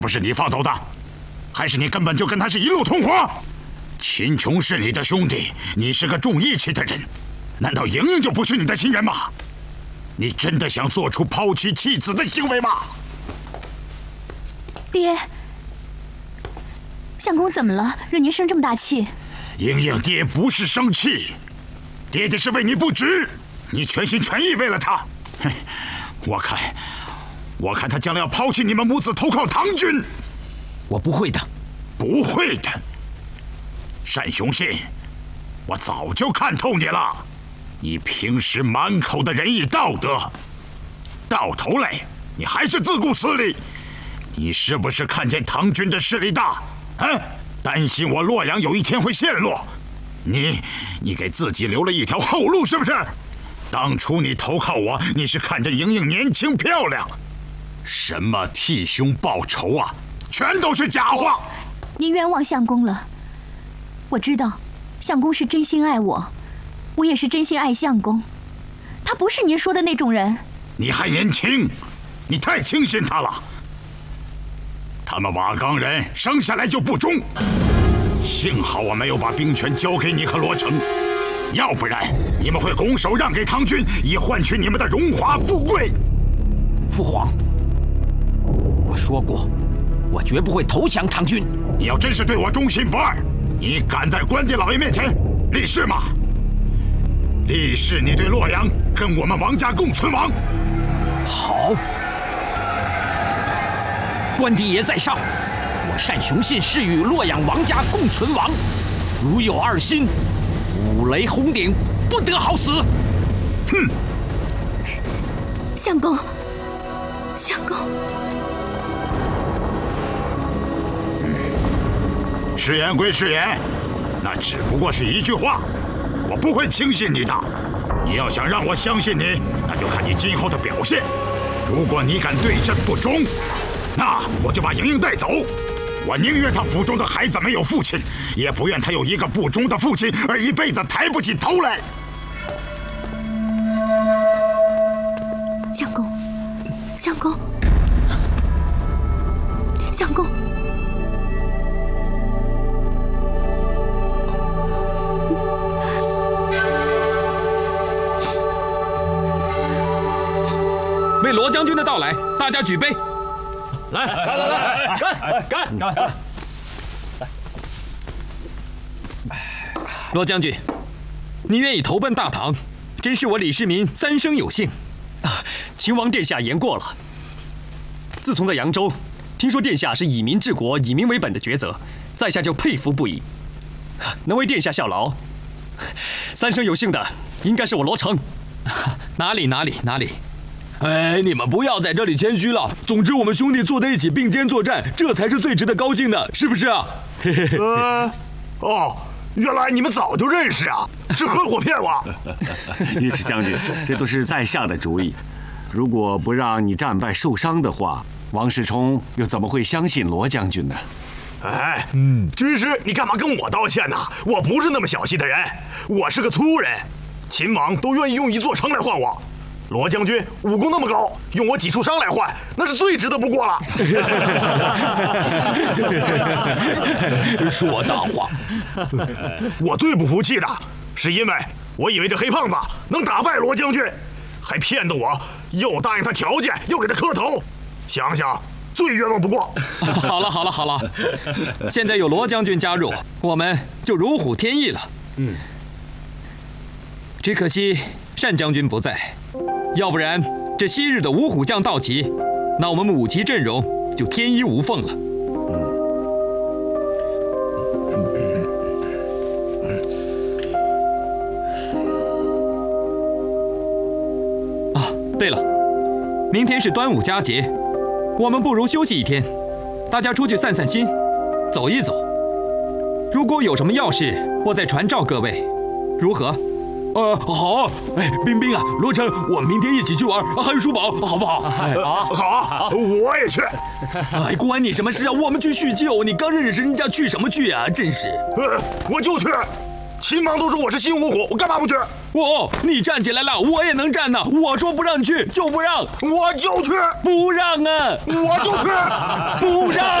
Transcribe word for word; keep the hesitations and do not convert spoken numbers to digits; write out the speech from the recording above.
不是你放走的，还是你根本就跟他是一路同伙？秦琼是你的兄弟，你是个重义气的人，难道莹莹就不是你的亲人吗？你真的想做出抛妻弃子的行为吗？ 爹，相公怎么了？惹您生这么大气？ 莹莹，爹不是生气，爹爹是为你不值，你全心全意为了他。哼，我看。 我看他将来要抛弃你们母子，投靠唐军。 我不会的， 不会的。单雄信，我早就看透你了。你平时满口的仁义道德，到头来你还是自顾私利。你是不是看见唐军的势力大，啊？担心我洛阳有一天会陷落？你，你给自己留了一条后路，是不是？当初你投靠我，你是看着莹莹年轻漂亮。 什么替兄报仇啊，全都是假话！ 您冤枉相公了。我知道，相公是真心爱我，我也是真心爱相公。他不是您说的那种人。 你还年轻，你太轻信他了。他们瓦岗人生下来就不忠，幸好我没有把兵权交给你和罗成，要不然你们会拱手让给唐军，以换取你们的荣华富贵。 父皇。 我说过，我绝不会投降唐军。 你要真是对我忠心不二，你敢在关帝老爷面前立誓吗？立誓你对洛阳跟我们王家共存亡。 好，关帝爷在上，我单雄信誓与洛阳王家共存亡。如有二心，五雷轰顶，不得好死。 哼！ 相公，相公。 誓言归誓言，那只不过是一句话，我不会轻信你的。你要想让我相信你，那就看你今后的表现。如果你敢对朕不忠，那我就把莹莹带走。我宁愿她腹中的孩子没有父亲，也不愿她有一个不忠的父亲而一辈子抬不起头来。 相公，相公，相公。 为罗将军的到来，大家举杯！ 来来来来，干干干！来， 罗将军，你愿意投奔大唐，真是我李世民三生有幸。 啊，秦王殿下言过了。自从在扬州听说殿下是以民治国、以民为本的抉择，在下就佩服不已。能为殿下效劳，三生有幸的应该是我罗成。 哪里哪里哪里！ 哎，你们不要在这里谦虚了。总之，我们兄弟坐在一起并肩作战，这才是最值得高兴的，是不是啊？ 呃，哦，原来你们早就认识啊，是合伙骗我。 尉迟将军，这都是在下的主意。如果不让你战败受伤的话，王世充又怎么会相信罗将军呢？ 哎，嗯，军师，你干嘛跟我道歉呢？我不是那么小气的人，我是个粗人，秦王都愿意用一座城来换我。 罗将军武功那么高，用我几处伤来换，那是最值得不过了。 说大话！ 我最不服气的是，因为我以为这黑胖子能打败罗将军，还骗得我又答应他条件，又给他磕头。想想最冤枉不过。 好了好了好了，现在有罗将军加入，我们就如虎添翼了。嗯，只可惜单将军不在。 要不然，这昔日的五虎将到齐，那我们五旗阵容就天衣无缝了。啊，对了，明天是端午佳节，我们不如休息一天，大家出去散散心，走一走。如果有什么要事，我再传召各位，如何？ 呃，好，哎，冰冰啊，罗成，我们明天一起去玩，还有叔宝，好不好？ 好，好啊，我也去。 哎，关你什么事啊？我们去叙旧，你刚认识人家去什么去啊？真是。 呃，我就去。 秦王都说我是新五虎，我干嘛不去？ 哦，你站起来了，我也能站呢。我说不让去就不让， 我就去， 不让啊， 我就去， 不让。